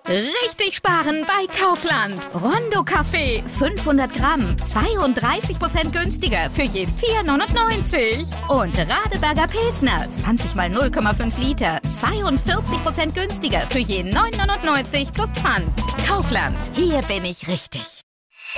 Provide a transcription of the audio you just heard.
Richtig sparen bei Kaufland. Rondo Kaffee 500 Gramm, 32% günstiger für je 4,99. Und Radeberger Pilsner 20 mal 0,5 Liter, 42% günstiger für je 9,99 plus Pfand. Kaufland, hier bin ich richtig.